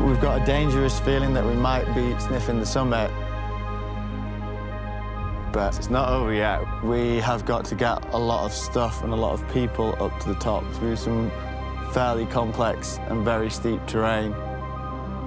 We've got a dangerous feeling that we might be sniffing the summit. But it's not over yet. We have got to get a lot of stuff and a lot of people up to the top through some fairly complex and very steep terrain.